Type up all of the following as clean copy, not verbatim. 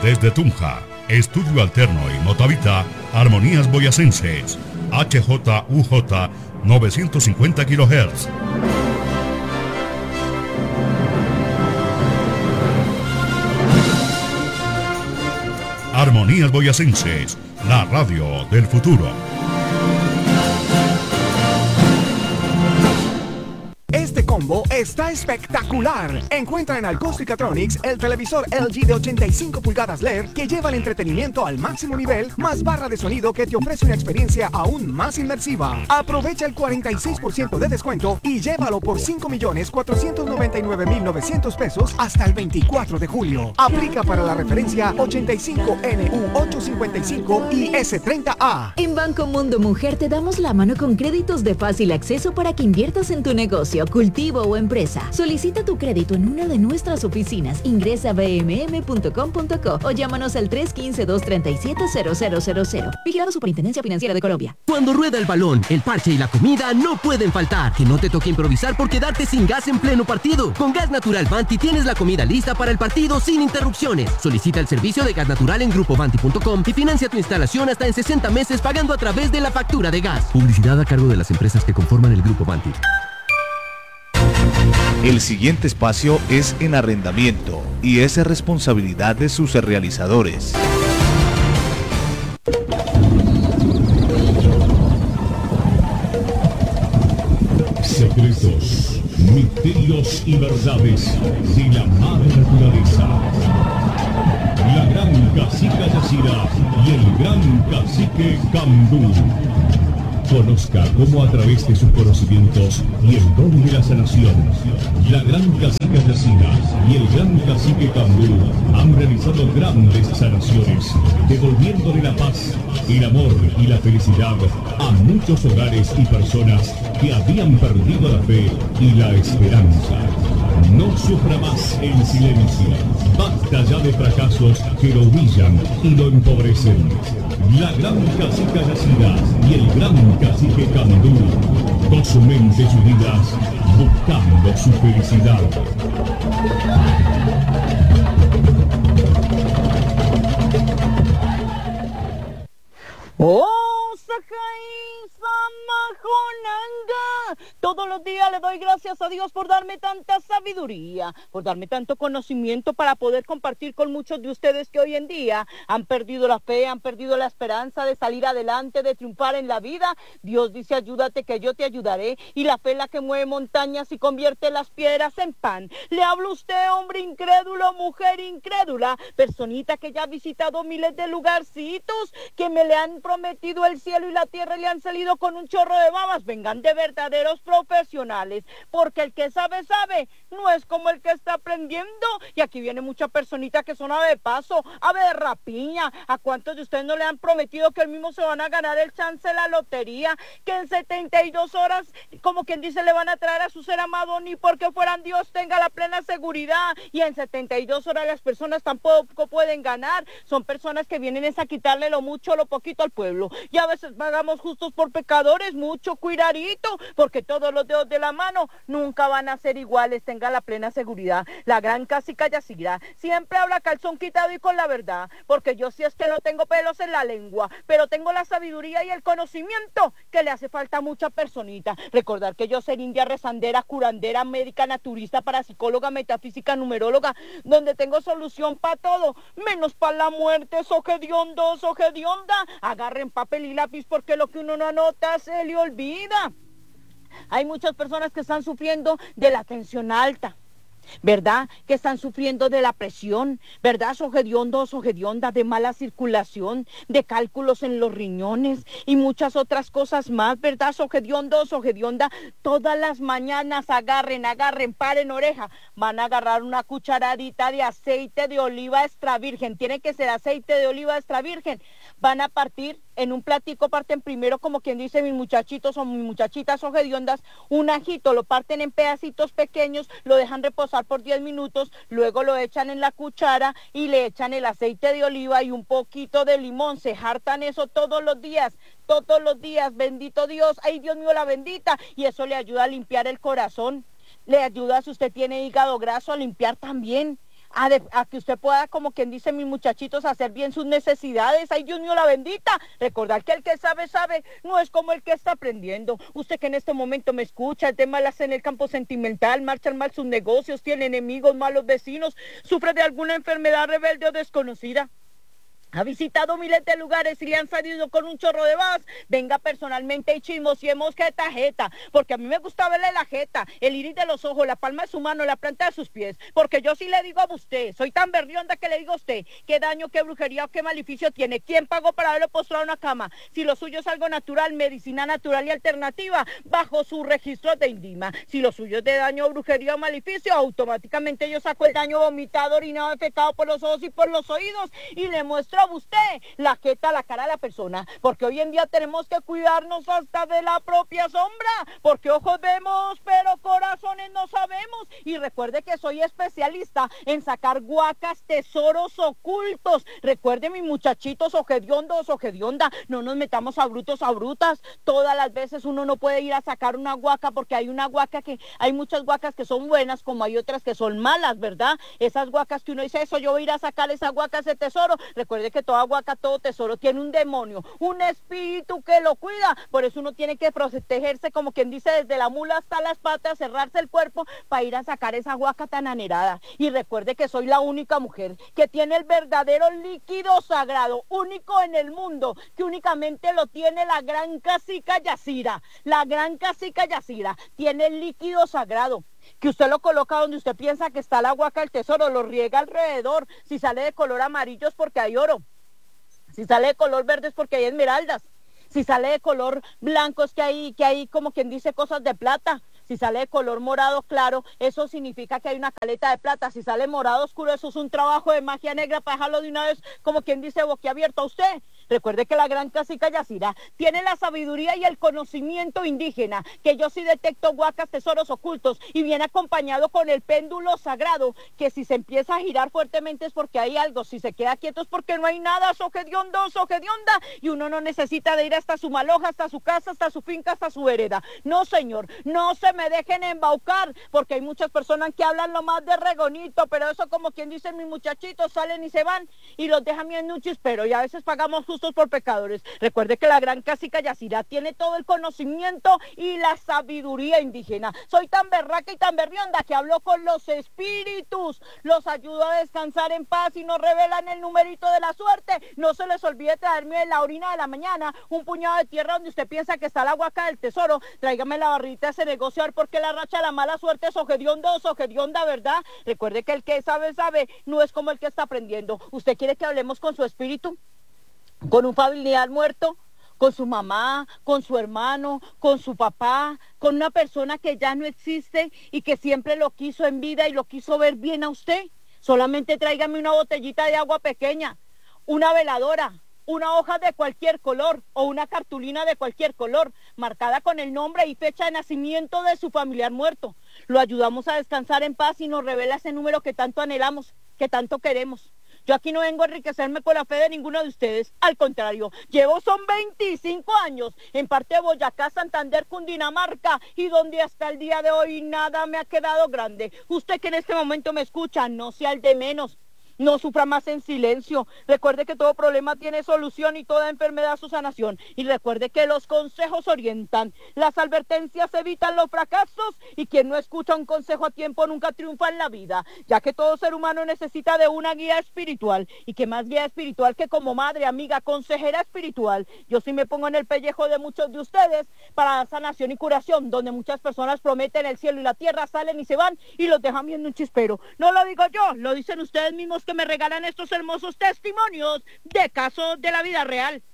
Desde Tunja, Estudio Alterno y Motavita, Armonías Boyacenses, HJUJ 950 kHz. Armonías Boyacenses, la radio del futuro. Este combo está espectacular. Encuentra en Acousticatronics el televisor LG de 85 pulgadas LED que lleva el entretenimiento al máximo nivel, más barra de sonido que te ofrece una experiencia aún más inmersiva. Aprovecha el 46% de descuento y llévalo por 5.499.900 pesos hasta el 24 de julio. Aplica para la referencia 85NU855 y S30A. En Banco Mundo Mujer te damos la mano con créditos de fácil acceso para que inviertas en tu negocio, cultivo o empresa. Solicita tu crédito en una de nuestras oficinas. Ingresa a bmm.com.co o llámanos al 315-237-0000. Vigilado Superintendencia Financiera de Colombia. Cuando rueda el balón, el parche y la comida no pueden faltar. Que no te toque improvisar por quedarte sin gas en pleno partido. Con Gas Natural Banti tienes la comida lista para el partido sin interrupciones. Solicita el servicio de gas natural en grupobanti.com y financia tu instalación hasta en 60 meses pagando a través de la factura de gas. Publicidad a cargo de las empresas que conforman el Grupo Banti. El siguiente espacio es en arrendamiento y es responsabilidad de sus realizadores. Secretos, misterios y verdades de la madre naturaleza. La gran cacica Yacira y el gran cacique Cambú. Conozca cómo a través de sus conocimientos y el don de la sanación, la gran cacica Yacira y el gran cacique Cambú han realizado grandes sanaciones, devolviéndole la paz, el amor y la felicidad a muchos hogares y personas que habían perdido la fe y la esperanza. No sufra más en silencio. Basta ya de fracasos que lo humillan y lo empobrecen. La gran cacica Yacira y el gran cacique Candú, con su mente y sus vidas, buscando su felicidad. ¡Oh, Sakai Samajonanga! Todos los días le doy gracias a Dios por darme tanta sabiduría, por darme tanto conocimiento para poder compartir con muchos de ustedes que hoy en día han perdido la fe, han perdido la esperanza de salir adelante, de triunfar en la vida. Dios dice, ayúdate que yo te ayudaré, y la fe es la que mueve montañas y convierte las piedras en pan. Le hablo a usted, hombre incrédulo, mujer incrédula, personita que ya ha visitado miles de lugarcitos, que me le han prometido el cielo y la tierra y le han salido con un chorro de babas. Vengan de verdaderos profesionales, porque el que sabe, sabe, no es como el que está aprendiendo. Y aquí viene mucha personita que son ave de paso, ave de rapiña. ¿A cuántos de ustedes no le han prometido que el mismo se van a ganar el chance de la lotería? Que en 72 horas, como quien dice, le van a traer a su ser amado, ni porque fueran Dios, tenga la plena seguridad. Y en 72 horas las personas tampoco pueden ganar. Son personas que vienen a quitarle lo mucho o lo poquito al pueblo. Y a veces pagamos justos por pecadores. Mucho cuidadito, porque todos los dedos de la mano nunca van a ser iguales, tenga la plena seguridad. La gran cacica Yacira siempre habla calzón quitado y con la verdad, porque yo sí es que no tengo pelos en la lengua, pero tengo la sabiduría y el conocimiento que le hace falta a mucha personita. Recordar que yo soy india, rezandera, curandera, médica, naturista, parapsicóloga, metafísica, numeróloga, donde tengo solución para todo, menos para la muerte. Sogediondo, sogedionda, agarren papel y lápiz, porque lo que uno no anota se le olvida. Hay muchas personas que están sufriendo de la tensión alta, ¿verdad? Que están sufriendo de la presión, ¿verdad? Sogediondo, sogedionda, de mala circulación, de cálculos en los riñones y muchas otras cosas más, ¿verdad? Sogediondo, sogedionda, todas las mañanas agarren, paren oreja, van a agarrar una cucharadita de aceite de oliva extra virgen, tiene que ser aceite de oliva extra virgen, van a partir en un platico, parten primero, como quien dice, mis muchachitos o mis muchachitas hediondas, un ajito, lo parten en pedacitos pequeños, lo dejan reposar por 10 minutos, luego lo echan en la cuchara y le echan el aceite de oliva y un poquito de limón, se hartan eso todos los días, bendito Dios, ay Dios mío la bendita, y eso le ayuda a limpiar el corazón, le ayuda si usted tiene hígado graso a limpiar también, a que usted pueda, como quien dice, mis muchachitos, hacer bien sus necesidades. Ay, Dios mío, la bendita. Recordar que el que sabe, sabe, no es como el que está aprendiendo. Usted que en este momento me escucha, el tema las en el campo sentimental, marchan mal sus negocios, tiene enemigos, malos vecinos, sufre de alguna enfermedad rebelde o desconocida. Ha visitado miles de lugares y le han salido con un chorro de vas. Venga personalmente y chismosiemos jeta, porque a mí me gusta verle la jeta, el iris de los ojos, la palma de su mano, la planta de sus pies, porque yo sí le digo a usted, soy tan berrionda que le digo a usted, qué daño, qué brujería o qué maleficio tiene, quién pagó para haberlo postrado en una cama, si lo suyo es algo natural, medicina natural y alternativa, bajo su registro de INDIMA, si lo suyo es de daño, brujería o maleficio, automáticamente yo saco el daño vomitado, orinado, defecado por los ojos y por los oídos y le muestro a usted la jeta, la cara de la persona, porque hoy en día tenemos que cuidarnos hasta de la propia sombra, porque ojos vemos pero corazones no sabemos. Y recuerde que soy especialista en sacar guacas, tesoros ocultos. Recuerde, mis muchachitos ojediondos, ojedionda, no nos metamos a brutos, a brutas. Todas las veces uno no puede ir a sacar una guaca, porque hay una guaca que, hay muchas guacas que son buenas, como hay otras que son malas, ¿verdad? Esas guacas que uno dice, eso, yo voy a ir a sacar esa guaca, ese tesoro. Recuerde que toda guaca, todo tesoro tiene un demonio, un espíritu que lo cuida. Por eso uno tiene que protegerse, como quien dice, desde la mula hasta las patas, cerrarse el cuerpo para ir a sacar esa guaca tan anerada. Y recuerde que soy la única mujer que tiene el verdadero líquido sagrado, único en el mundo, que únicamente lo tiene la gran cacica Yacira. La gran cacica Yacira tiene el líquido sagrado, que usted lo coloca donde usted piensa que está la guaca del tesoro, lo riega alrededor. Si sale de color amarillo es porque hay oro, si sale de color verde es porque hay esmeraldas, si sale de color blanco es que hay como quien dice cosas de plata, si sale de color morado claro, eso significa que hay una caleta de plata, si sale morado oscuro, eso es un trabajo de magia negra para dejarlo de una vez, como quien dice, boquiabierto a usted. Recuerde que la gran cacica Yacira tiene la sabiduría y el conocimiento indígena, que yo sí detecto guacas, tesoros ocultos, y viene acompañado con el péndulo sagrado, que si se empieza a girar fuertemente es porque hay algo, si se queda quieto es porque no hay nada, sogedionda, y uno no necesita de ir hasta su maloja, hasta su casa, hasta su finca, hasta su vereda. No, señor, no se me dejen embaucar, porque hay muchas personas que hablan lo más de regonito, pero eso, como quien dice, mis muchachitos salen y se van y los dejan bien en un chispero, y a veces pagamos justos por pecadores. Recuerde que la gran cacica Yacira tiene todo el conocimiento y la sabiduría indígena. Soy tan berraca y tan berrionda que hablo con los espíritus, los ayudo a descansar en paz y nos revelan el numerito de la suerte. No se les olvide traerme de la orina de la mañana un puñado de tierra donde usted piensa que está la guaca del tesoro. Tráigame la barrita de ese negocio, porque la racha de la mala suerte es ojedionda, ¿verdad? Recuerde que el que sabe, sabe, no es como el que está aprendiendo. ¿Usted quiere que hablemos con su espíritu? ¿Con un familiar muerto? ¿Con su mamá? ¿Con su hermano? ¿Con su papá? ¿Con una persona que ya no existe y que siempre lo quiso en vida y lo quiso ver bien a usted? Solamente tráigame una botellita de agua pequeña, una veladora, una hoja de cualquier color o una cartulina de cualquier color, marcada con el nombre y fecha de nacimiento de su familiar muerto. Lo ayudamos a descansar en paz y nos revela ese número que tanto anhelamos, que tanto queremos. Yo aquí no vengo a enriquecerme con la fe de ninguno de ustedes, al contrario, son 25 años en parte de Boyacá, Santander, Cundinamarca, y donde hasta el día de hoy nada me ha quedado grande. Usted que en este momento me escucha, no sea el de menos. No sufra más en silencio. Recuerde que todo problema tiene solución y toda enfermedad su sanación. Y recuerde que los consejos orientan, las advertencias evitan los fracasos, y quien no escucha un consejo a tiempo nunca triunfa en la vida, ya que todo ser humano necesita de una guía espiritual, y que más guía espiritual que como madre, amiga, consejera espiritual. Yo sí me pongo en el pellejo de muchos de ustedes para dar sanación y curación, donde muchas personas prometen el cielo y la tierra, salen y se van y los dejan viendo un chispero. No lo digo yo, lo dicen ustedes mismos que me regalan estos hermosos testimonios de casos de la vida real.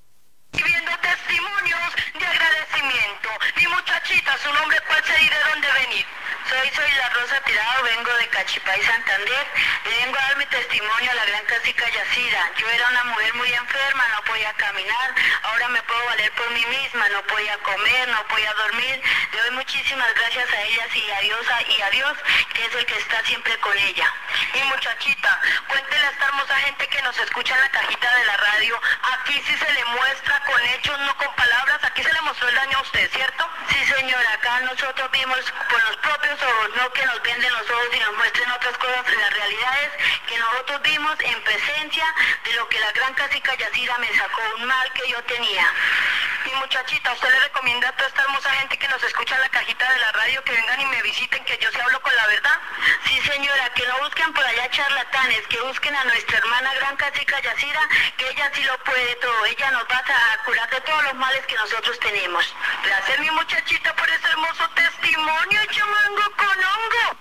Viendo testimonios de agradecimiento. Mi muchachita, su nombre, ¿cuál se dirá dónde venir? Soy la Rosa Tirado, vengo de Cachipay, Santander. Le vengo a dar mi testimonio a la gran cacica Yacira. Yo era una mujer muy enferma, no podía caminar, ahora me puedo valer por mí misma, no podía comer, no podía dormir. Le doy muchísimas gracias a ellas y a Dios, que es el que está siempre con ella. Mi muchachita, señora, cuéntele a esta hermosa gente que nos escucha en la cajita de la radio. Aquí sí se le muestra con hechos, no con palabras. Aquí se le mostró el daño a usted, ¿cierto? Sí, señora, acá nosotros vimos con los propios ojos, no que nos venden los ojos y nos muestren otras cosas. La realidad es que nosotros vimos en presencia de lo que la gran cacica Yacira me sacó, un mal que yo tenía. Mi muchachita, ¿usted le recomienda a toda esta hermosa gente que nos escucha en la cajita de la radio que vengan y me visiten, que yo sí hablo con la verdad? Sí, señora, que no busquen por allá charlatanes, que busquen a nuestra hermana gran cacica Yacira, que ella sí lo puede todo. Ella nos va a curar de todos los males que nosotros tenemos. Gracias, mi muchachita, por ese hermoso testimonio, chamango con hongo.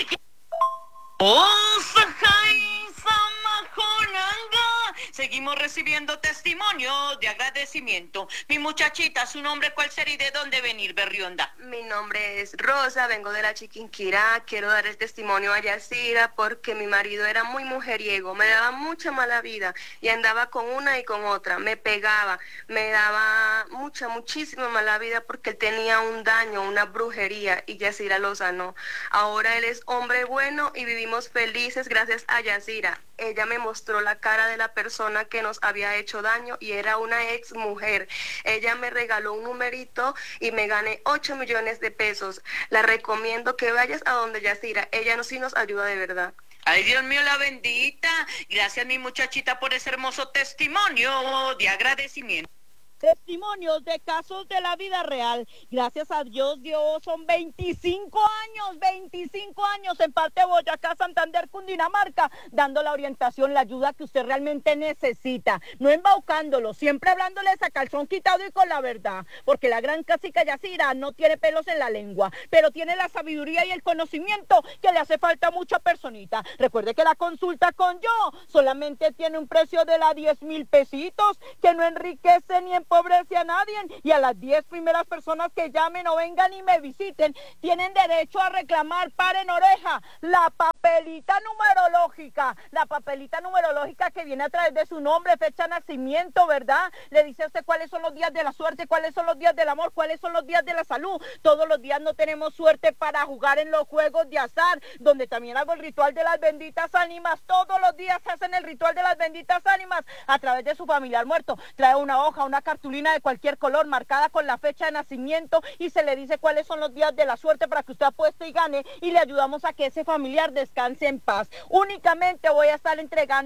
¡Oh, Sajay, Samajonanga! Seguimos recibiendo testimonios de agradecimiento. Mi muchachita, ¿su nombre cuál sería y de dónde venir, Berrionda? Mi nombre es Rosa, vengo de la Chiquinquirá. Quiero dar el testimonio a Yacira porque mi marido era muy mujeriego, me daba mucha mala vida y andaba con una y con otra, me pegaba, me daba muchísima mala vida porque él tenía un daño, una brujería y Yacira lo sanó. Ahora él es hombre bueno y vivimos felices gracias a Yacira. Ella me mostró la cara de la persona que nos había hecho daño y era una ex mujer. Ella me regaló un numerito y me gané 8 millones de pesos. La recomiendo que vayas a donde Yacira. Ella sí nos ayuda de verdad. Ay, Dios mío, la bendita. Gracias, mi muchachita, por ese hermoso testimonio de agradecimiento. Testimonios de casos de la vida real. Gracias a Dios, son 25 años en parte de Boyacá, Santander, Cundinamarca, dando la orientación, la ayuda que usted realmente necesita, no embaucándolo, siempre hablándoles a calzón quitado y con la verdad, porque la gran cacica Yacira no tiene pelos en la lengua, pero tiene la sabiduría y el conocimiento que le hace falta a mucha personita. Recuerde que la consulta con yo solamente tiene un precio de 10,000 pesitos, que no enriquece ni empobrece a nadie, y a las 10 primeras personas que llamen o vengan y me visiten tienen derecho a reclamar, paren oreja, la papelita numerológica que viene a través de su nombre, fecha de nacimiento, ¿verdad? Le dice a usted cuáles son los días de la suerte, cuáles son los días del amor, cuáles son los días de la salud. Todos los días no tenemos suerte para jugar en los juegos de azar, donde también hago el ritual de las benditas ánimas. Todos los días hacen el ritual de las benditas ánimas a través de su familiar muerto. Trae una hoja, una cartulina de cualquier color marcada con la fecha de nacimiento y se le dice cuáles son los días de la suerte para que usted apueste y gane, y le ayudamos a que ese familiar descanse en paz. Únicamente voy a estar entregando